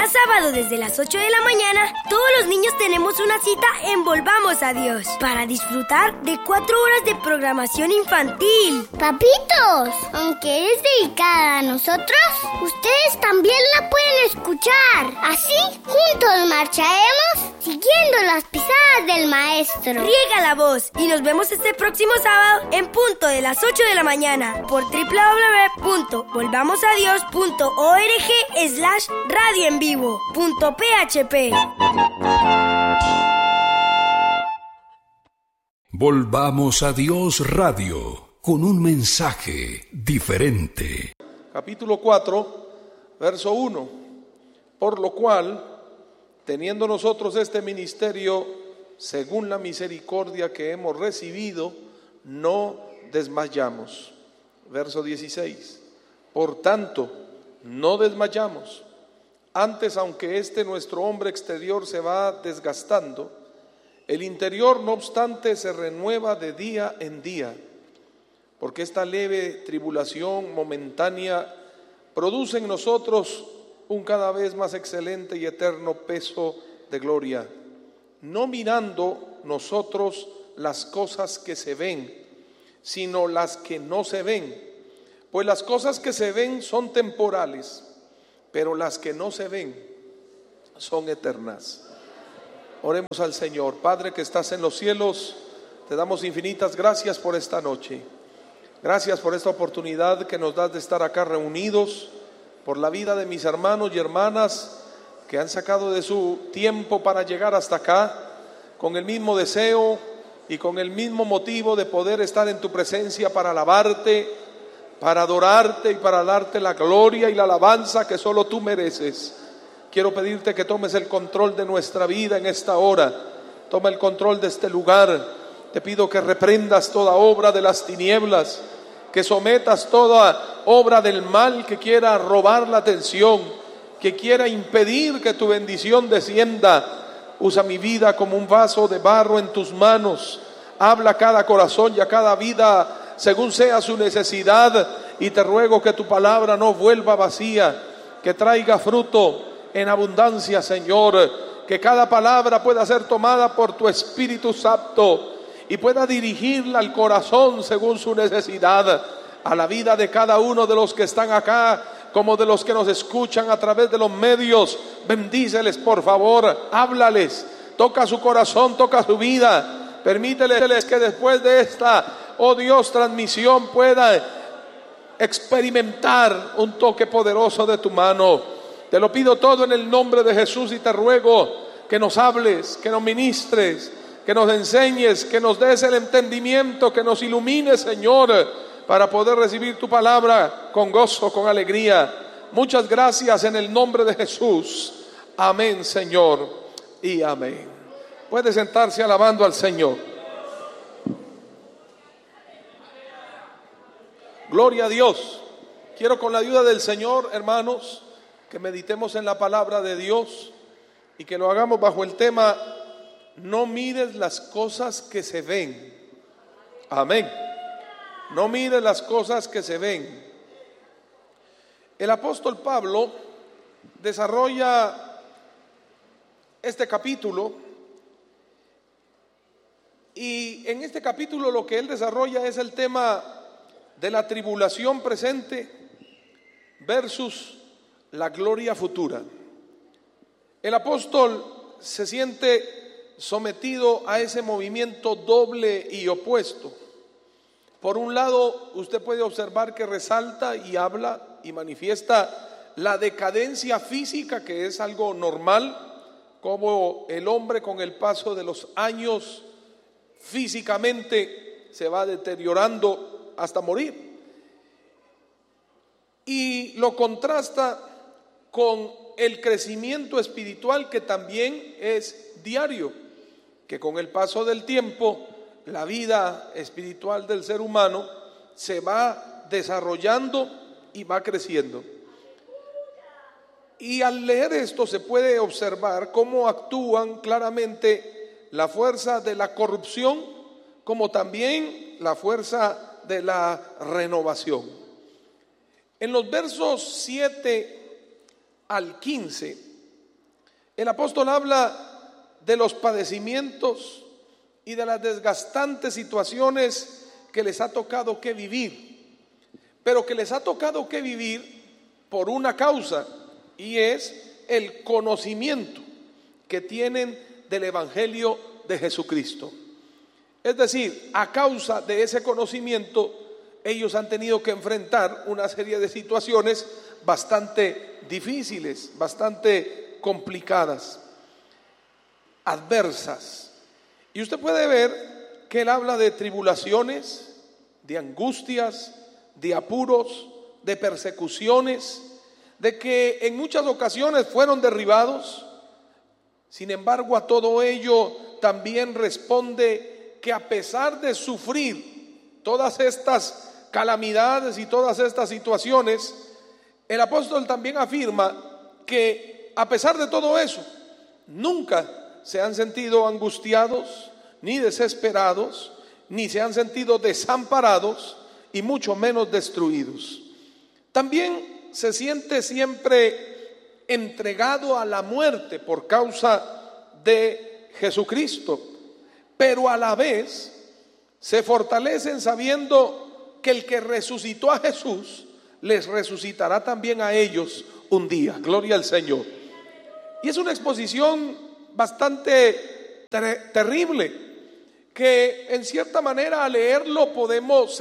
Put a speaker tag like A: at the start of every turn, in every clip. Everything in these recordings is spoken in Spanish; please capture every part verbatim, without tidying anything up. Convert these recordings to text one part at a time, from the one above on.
A: Cada sábado desde las ocho de la mañana, todos los niños tenemos una cita en Volvamos a Dios para disfrutar de cuatro horas de programación infantil.
B: Papitos, aunque es dedicada a nosotros, ustedes también la pueden escuchar. Así, juntos marcharemos siguiendo las pisadas del maestro.
A: Riega la voz y nos vemos este próximo sábado en punto de las ocho de la mañana por doble u doble u doble u punto volvamos a dios punto org slash radio en vivo punto p h p.
C: Volvamos a Dios Radio con un mensaje diferente.
D: Capítulo cuatro, verso uno. Por lo cual, teniendo nosotros este ministerio, según la misericordia que hemos recibido, no desmayamos. Verso dieciséis. Por tanto, no desmayamos. Antes, aunque este nuestro hombre exterior se va desgastando, el interior, no obstante, se renueva de día en día, porque esta leve tribulación momentánea produce en nosotros un cada vez más excelente y eterno peso de gloria, no mirando nosotros las cosas que se ven, sino las que no se ven, pues las cosas que se ven son temporales, pero las que no se ven son eternas. Oremos al Señor. Padre que estás en los cielos, te damos infinitas gracias por esta noche. Gracias por esta oportunidad que nos das de estar acá reunidos, por la vida de mis hermanos y hermanas que han sacado de su tiempo para llegar hasta acá, con el mismo deseo y con el mismo motivo de poder estar en tu presencia para alabarte, para adorarte y para darte la gloria y la alabanza que solo tú mereces. Quiero pedirte que tomes el control de nuestra vida en esta hora. Toma el control de este lugar. Te pido que reprendas toda obra de las tinieblas, que sometas toda obra del mal que quiera robar la atención, que quiera impedir que tu bendición descienda. Usa mi vida como un vaso de barro en tus manos. Habla a cada corazón y a cada vida según sea su necesidad, y te ruego que tu palabra no vuelva vacía, que traiga fruto en abundancia, Señor, que cada palabra pueda ser tomada por tu Espíritu Santo y pueda dirigirla al corazón según su necesidad, a la vida de cada uno de los que están acá, como de los que nos escuchan a través de los medios. Bendíceles, por favor, háblales, toca su corazón, toca su vida, permíteles que después de esta, oh Dios, transmisión pueda experimentar un toque poderoso de tu mano. Te lo pido todo en el nombre de Jesús y te ruego que nos hables, que nos ministres, que nos enseñes, que nos des el entendimiento, que nos ilumines, Señor, para poder recibir tu palabra con gozo, con alegría. Muchas gracias en el nombre de Jesús. Amén, Señor, y amén. Puede sentarse alabando al Señor. Gloria a Dios. Quiero, con la ayuda del Señor, hermanos, que meditemos en la palabra de Dios y que lo hagamos bajo el tema: no mires las cosas que se ven. Amén. No mires las cosas que se ven. El apóstol Pablo desarrolla este capítulo, y en este capítulo lo que él desarrolla es el tema de la tribulación presente versus la gloria futura. El apóstol se siente sometido a ese movimiento doble y opuesto. Por un lado, usted puede observar que resalta y habla y manifiesta la decadencia física, que es algo normal, como el hombre con el paso de los años físicamente se va deteriorando hasta morir. Y lo contrasta con el crecimiento espiritual, que también es diario, que con el paso del tiempo la vida espiritual del ser humano se va desarrollando y va creciendo. Y al leer esto se puede observar cómo actúan claramente la fuerza de la corrupción, como también la fuerza de la renovación. En los versos siete al quince El apóstol habla de los padecimientos y de las desgastantes situaciones que les ha tocado que vivir, pero que les ha tocado que vivir por una causa, y es el conocimiento que tienen del Evangelio de Jesucristo. Es decir, a causa de ese conocimiento, ellos han tenido que enfrentar una serie de situaciones bastante difíciles, bastante complicadas, adversas. Y usted puede ver que él habla de tribulaciones, de angustias, de apuros, de persecuciones, de que en muchas ocasiones fueron derribados. Sin embargo, a todo ello también responde que a pesar de sufrir todas estas calamidades y todas estas situaciones, el apóstol también afirma que a pesar de todo eso, nunca se han sentido angustiados, ni desesperados, ni se han sentido desamparados, y mucho menos destruidos. También se siente siempre entregado a la muerte por causa de Jesucristo, pero a la vez se fortalecen sabiendo que el que resucitó a Jesús les resucitará también a ellos un día. Gloria al Señor. Y es una exposición bastante ter- terrible, que en cierta manera al leerlo podemos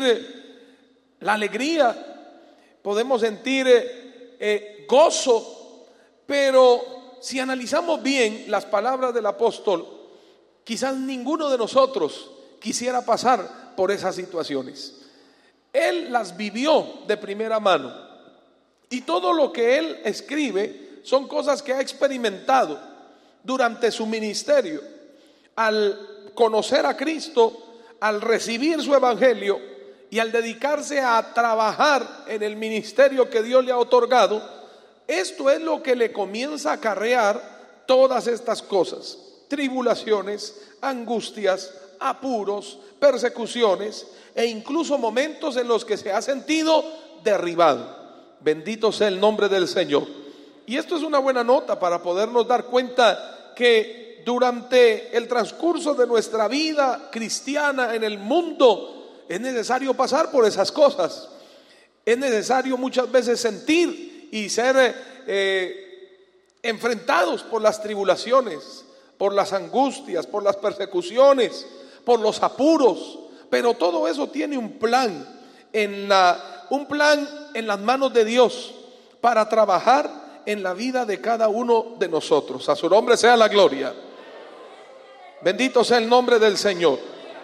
D: sentir la alegría, podemos sentir eh, gozo, pero si analizamos bien las palabras del apóstol, quizás ninguno de nosotros quisiera pasar por esas situaciones. Él las vivió de primera mano, y todo lo que él escribe son cosas que ha experimentado durante su ministerio. Al conocer a Cristo, al recibir su evangelio y al dedicarse a trabajar en el ministerio que Dios le ha otorgado, esto es lo que le comienza a acarrear todas estas cosas: tribulaciones, angustias, apuros, persecuciones, e incluso momentos en los que se ha sentido derribado. Bendito sea el nombre del Señor. Y esto es una buena nota para podernos dar cuenta que durante el transcurso de nuestra vida cristiana en el mundo es necesario pasar por esas cosas. Es necesario muchas veces sentir y ser eh, enfrentados por las tribulaciones, por las angustias, por las persecuciones, por los apuros. Pero todo eso tiene un plan en la, un plan en las manos de Dios para trabajar en la vida de cada uno de nosotros. A su nombre sea la gloria. Bendito sea el nombre del Señor.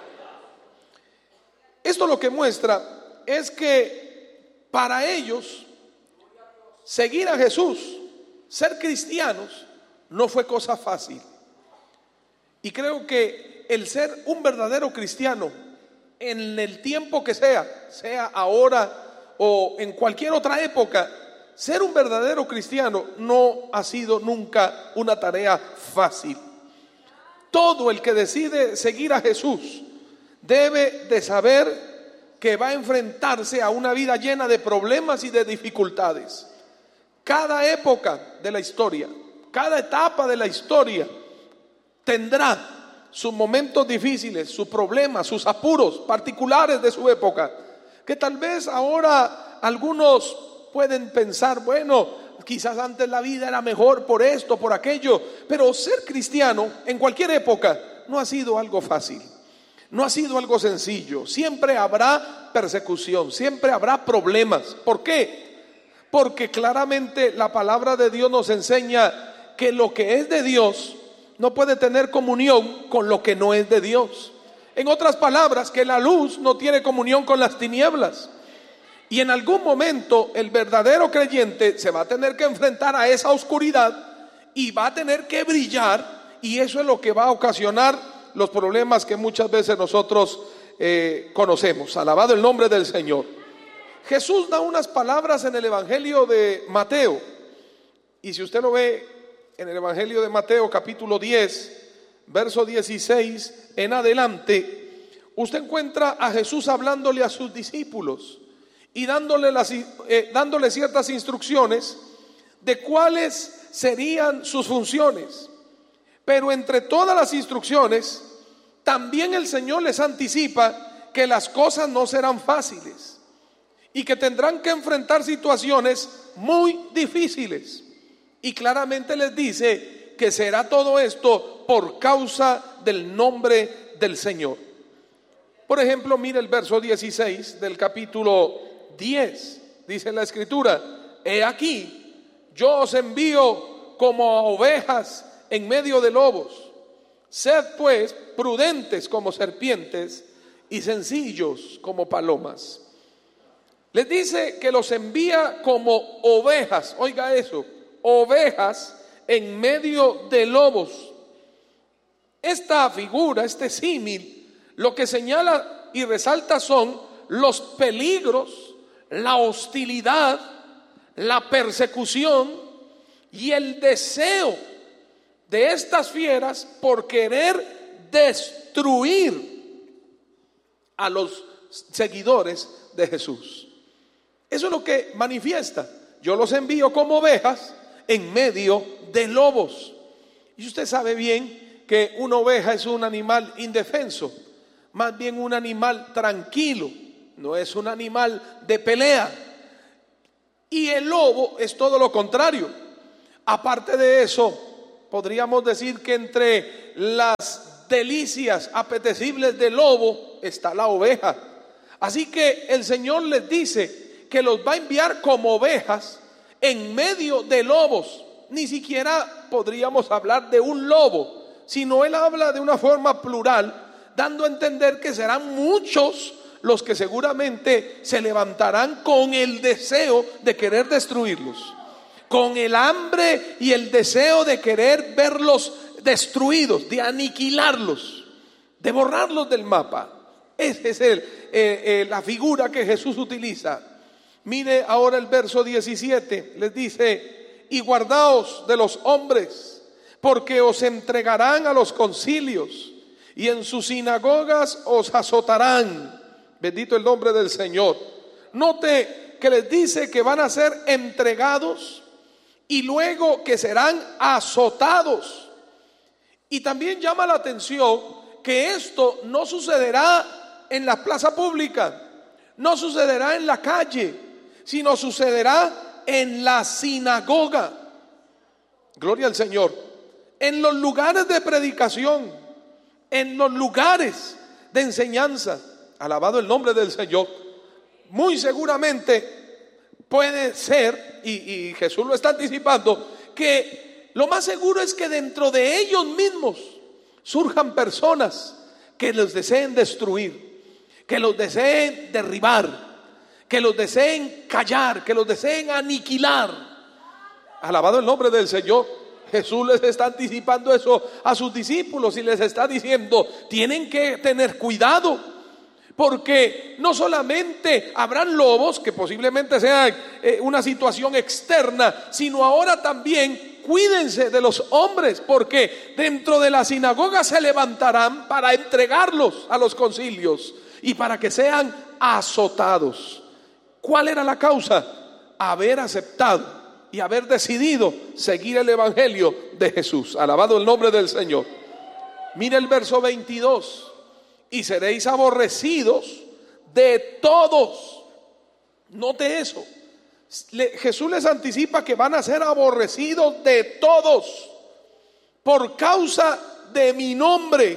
D: Esto lo que muestra es que para ellos seguir a Jesús, ser cristianos, no fue cosa fácil. Y creo que el ser un verdadero cristiano en el tiempo que sea, sea ahora o en cualquier otra época, ser un verdadero cristiano no ha sido nunca una tarea fácil. Todo el que decide seguir a Jesús debe de saber que va a enfrentarse a una vida llena de problemas y de dificultades. Cada época de la historia, cada etapa de la historia tendrá sus momentos difíciles, sus problemas, sus apuros particulares de su época, que tal vez ahora algunos pueden pensar, bueno, quizás antes la vida era mejor por esto, por aquello, pero ser cristiano en cualquier época no ha sido algo fácil, no ha sido algo sencillo. Siempre habrá persecución, siempre habrá problemas. ¿Por qué? Porque claramente la palabra de Dios nos enseña que lo que es de Dios no puede tener comunión con lo que no es de Dios. En otras palabras, que la luz no tiene comunión con las tinieblas. Y en algún momento el verdadero creyente se va a tener que enfrentar a esa oscuridad y va a tener que brillar, y eso es lo que va a ocasionar los problemas que muchas veces nosotros eh, conocemos. Alabado el nombre del Señor. Jesús da unas palabras en el Evangelio de Mateo, y si usted lo ve en el Evangelio de Mateo capítulo diez, verso dieciséis en adelante, usted encuentra a Jesús hablándole a sus discípulos y dándole, las, eh, dándole ciertas instrucciones de cuáles serían sus funciones. Pero entre todas las instrucciones, también el Señor les anticipa que las cosas no serán fáciles y que tendrán que enfrentar situaciones muy difíciles. Y claramente les dice que será todo esto por causa del nombre del Señor. Por ejemplo, mire el verso dieciséis del capítulo diez. Dice la Escritura: he aquí, yo os envío como a ovejas en medio de lobos. Sed pues prudentes como serpientes y sencillos como palomas. Les dice que los envía como ovejas. Oiga eso, ovejas en medio de lobos. Esta figura, este símil, lo que señala y resalta son los peligros, la hostilidad, la persecución y el deseo de estas fieras por querer destruir a los seguidores de Jesús. Eso es lo que manifiesta: yo los envío como ovejas en medio de lobos. Y usted sabe bien que una oveja es un animal indefenso, más bien un animal tranquilo, no es un animal de pelea. Y el lobo es todo lo contrario. Aparte de eso, podríamos decir que entre las delicias apetecibles del lobo está la oveja. Así que el Señor les dice que los va a enviar como ovejas en medio de lobos. Ni siquiera podríamos hablar de un lobo, sino Él habla de una forma plural, dando a entender que serán muchos los que seguramente se levantarán con el deseo de querer destruirlos, con el hambre y el deseo de querer verlos destruidos, de aniquilarlos, de borrarlos del mapa. Esa es el, eh, eh, la figura que Jesús utiliza. Mire ahora el verso diecisiete, les dice: y guardaos de los hombres, porque os entregarán a los concilios, y en sus sinagogas os azotarán. Bendito el nombre del Señor. Note que les dice que van a ser entregados y luego que serán azotados. Y también llama la atención que esto no sucederá en la plaza pública, no sucederá en la calle, sino sucederá en la sinagoga. Gloria al Señor. En los lugares de predicación, en los lugares de enseñanza. Alabado el nombre del Señor. Muy seguramente puede ser, y, y Jesús lo está anticipando, que lo más seguro es que dentro de ellos mismos surjan personas que los deseen destruir, que los deseen derribar, que los deseen callar, que los deseen aniquilar. Alabado el nombre del Señor. Jesús les está anticipando eso a sus discípulos y les está diciendo: tienen que tener cuidado, porque no solamente habrán lobos, que posiblemente sea eh, una situación externa, sino ahora también cuídense de los hombres, porque dentro de la sinagoga se levantarán para entregarlos a los concilios y para que sean azotados. ¿Cuál era la causa? Haber aceptado y haber decidido seguir el evangelio de Jesús. Alabado el nombre del Señor. Mira el verso veintidós: y seréis aborrecidos de todos. Note eso. Le, Jesús les anticipa que van a ser aborrecidos de todos por causa de mi nombre.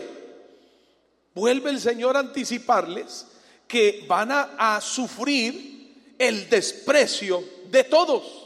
D: Vuelve el Señor a anticiparles que van a, a sufrir el desprecio de todos.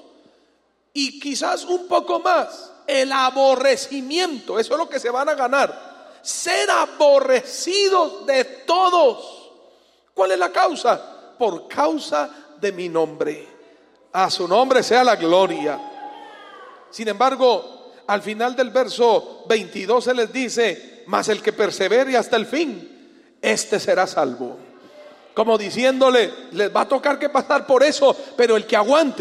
D: Y quizás un poco más, el aborrecimiento. Eso es lo que se van a ganar. Ser aborrecidos de todos. ¿Cuál es la causa? Por causa de mi nombre. A su nombre sea la gloria. Sin embargo, al final del verso veintidós se les dice: mas el que persevere hasta el fin, este será salvo. Como diciéndole, les va a tocar que pasar por eso, pero el que aguante,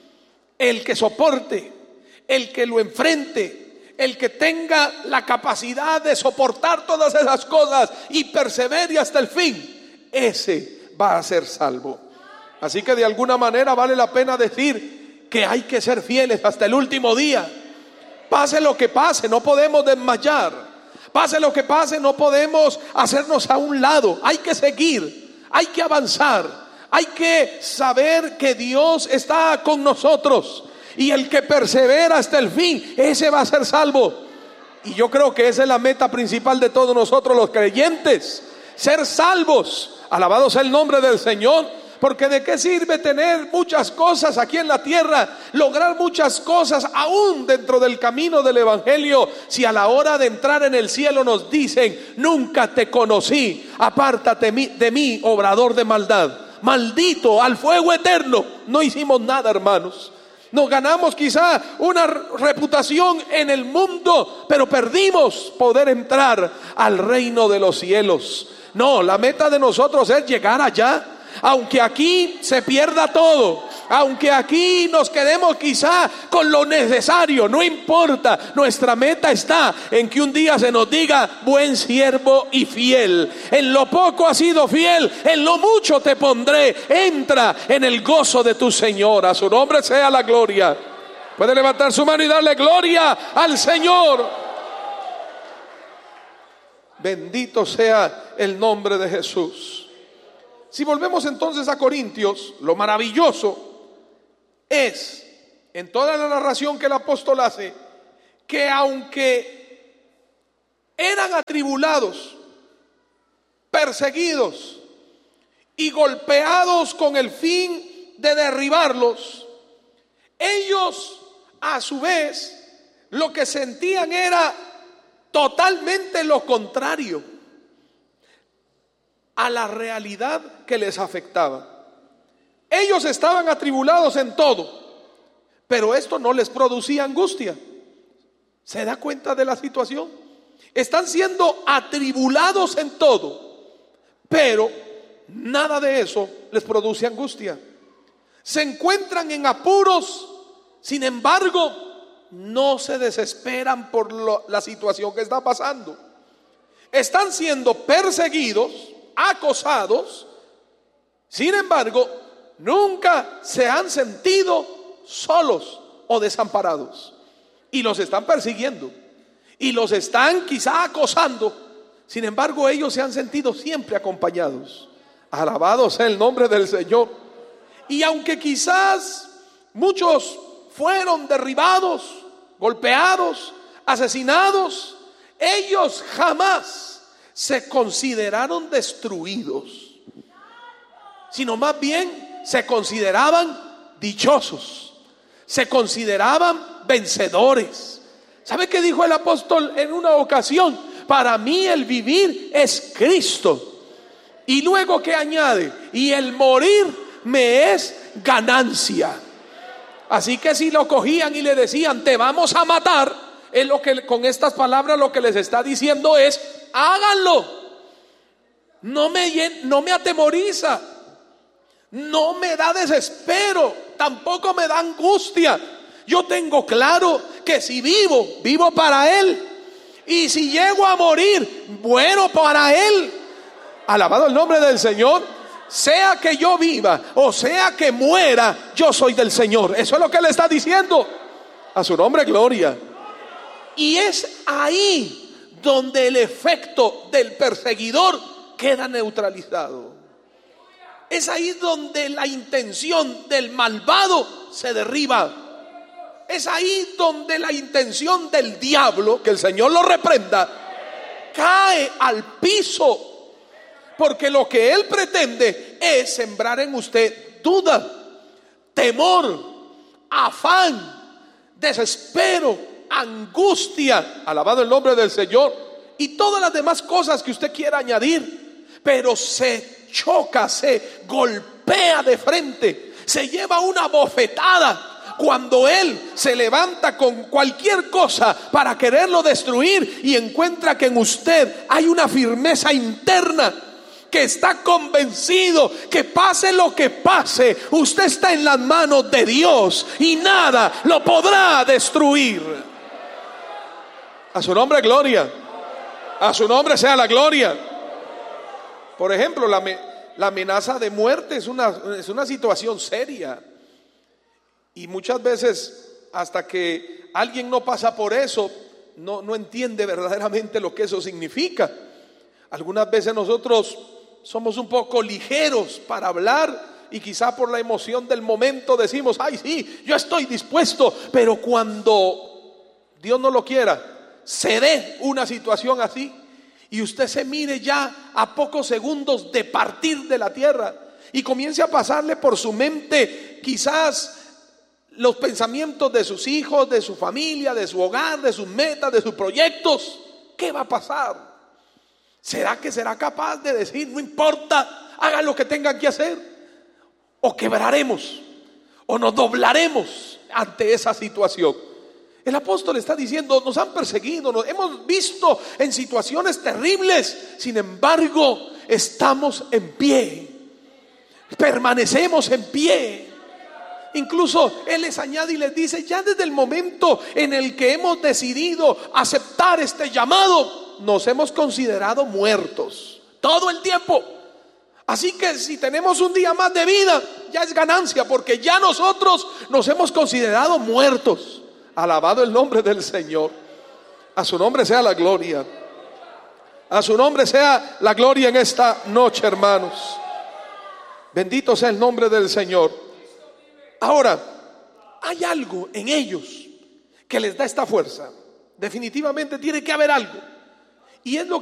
D: el que soporte, el que lo enfrente, el que tenga la capacidad de soportar todas esas cosas y persevere hasta el fin, ese va a ser salvo. Así que de alguna manera vale la pena decir que hay que ser fieles hasta el último día. Pase lo que pase, no podemos desmayar. Pase lo que pase, no podemos hacernos a un lado. Hay que seguir, hay que avanzar. Hay que saber que Dios está con nosotros. Y el que persevera hasta el fin, ese va a ser salvo. Y yo creo que esa es la meta principal de todos nosotros los creyentes. Ser salvos. Alabado sea el nombre del Señor. Porque de qué sirve tener muchas cosas aquí en la tierra, lograr muchas cosas aún dentro del camino del evangelio, si a la hora de entrar en el cielo nos dicen: nunca te conocí, apártate de mí, obrador de maldad, maldito, al fuego eterno. No hicimos nada, hermanos. Nos ganamos quizá una reputación en el mundo, pero perdimos poder entrar al reino de los cielos. No, la meta de nosotros es llegar allá. Aunque aquí se pierda todo, aunque aquí nos quedemos quizá con lo necesario, no importa. Nuestra meta está en que un día se nos diga: buen siervo y fiel, en lo poco has sido fiel, en lo mucho te pondré, entra en el gozo de tu Señor. A su nombre sea la gloria. Puede levantar su mano y darle gloria al Señor. Bendito sea el nombre de Jesús. Si volvemos entonces a Corintios, lo maravilloso es, en toda la narración que el apóstol hace, que aunque eran atribulados, perseguidos y golpeados con el fin de derribarlos, ellos a su vez lo que sentían era totalmente lo contrario a la realidad que les afectaba. Ellos estaban atribulados en todo, pero esto no les producía angustia. ¿Se da cuenta de la situación? Están siendo atribulados en todo, pero nada de eso les produce angustia. Se encuentran en apuros, sin embargo, no se desesperan por lo, la situación que está pasando. Están siendo perseguidos, acosados, sin embargo, nunca se han sentido solos o desamparados. Y los están persiguiendo, y los están quizá acosando, sin embargo, ellos se han sentido siempre acompañados. Alabado sea el nombre del Señor. Y aunque quizás muchos fueron derribados, golpeados, asesinados, ellos jamás se consideraron destruidos, sino más bien se consideraban dichosos, se consideraban vencedores. ¿Sabe qué dijo el apóstol en una ocasión? Para mí el vivir es Cristo. Y luego que añade, y el morir me es ganancia. Así que si lo cogían y le decían: te vamos a matar, es lo que con estas palabras lo que les está diciendo es: háganlo. No me, no me atemoriza, no me da desespero, tampoco me da angustia. Yo tengo claro que si vivo, vivo para Él, y si llego a morir, bueno para Él. Alabado el nombre del Señor. Sea que yo viva o sea que muera, yo soy del Señor. Eso es lo que le está diciendo. A su nombre gloria. Y es ahí donde el efecto del perseguidor queda neutralizado. Es ahí donde la intención del malvado se derriba. Es ahí donde la intención del diablo, que el Señor lo reprenda, cae al piso. Porque lo que él pretende es sembrar en usted duda, temor, afán, desespero, angustia, alabado el nombre del Señor, y todas las demás cosas que usted quiera añadir. Pero se choca, se golpea de frente, se lleva una bofetada cuando él se levanta con cualquier cosa para quererlo destruir y encuentra que en usted hay una firmeza interna, que está convencido que pase lo que pase, usted está en las manos de Dios y nada lo podrá destruir. A su nombre gloria. A su nombre sea la gloria. Por ejemplo, la, la amenaza de muerte es una, es una situación seria. Y muchas veces hasta que alguien no pasa por eso, no, no entiende verdaderamente lo que eso significa. Algunas veces nosotros somos un poco ligeros para hablar y quizá por la emoción del momento decimos, ay sí, yo estoy dispuesto. Pero cuando Dios no lo quiera, se dé una situación así y usted se mire ya a pocos segundos de partir de la tierra y comience a pasarle por su mente quizás los pensamientos de sus hijos, de su familia, de su hogar, de sus metas, de sus proyectos, ¿qué va a pasar? ¿Será que será capaz de decir, no importa, hagan lo que tengan que hacer? ¿O quebraremos? ¿O nos doblaremos ante esa situación? El apóstol está diciendo, nos han perseguido, nos hemos visto en situaciones terribles, sin embargo, estamos en pie, permanecemos en pie. Incluso Él les añade y les dice, ya desde el momento en el que hemos decidido aceptar este llamado, nos hemos considerado muertos todo el tiempo. Así que si tenemos un día más de vida, ya es ganancia, porque ya nosotros nos hemos considerado muertos. Alabado el nombre del Señor. A su nombre sea la gloria. A su nombre sea la gloria en esta noche, hermanos. Bendito sea el nombre del Señor. Ahora, hay algo en ellos que les da esta fuerza. Definitivamente tiene que haber algo. Y es lo